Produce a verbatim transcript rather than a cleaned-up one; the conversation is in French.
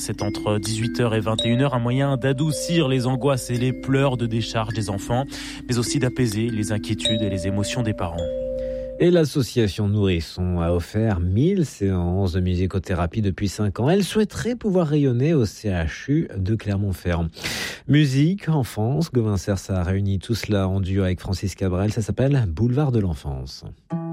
C'est entre dix-huit heures et vingt et une heures un moyen d'adoucir les angoisses et les pleurs de décharge des enfants, mais aussi d'apaiser les inquiétudes et les émotions des parents. Et l'association Nourrisson a offert mille séances de musicothérapie depuis cinq ans. Elle souhaiterait pouvoir rayonner au C H U de Clermont-Ferrand. Musique, enfance, Gauvin Cers a réuni tout cela en duo avec Francis Cabrel. Ça s'appelle Boulevard de l'enfance.